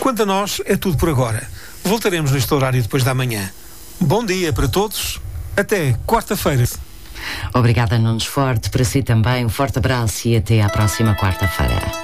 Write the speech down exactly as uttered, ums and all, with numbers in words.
Quanto a nós, é tudo por agora. Voltaremos neste horário depois da manhã. Bom dia para todos. Até quarta-feira. Obrigada, Nunes Forte. Para si também um forte abraço e até à próxima quarta-feira.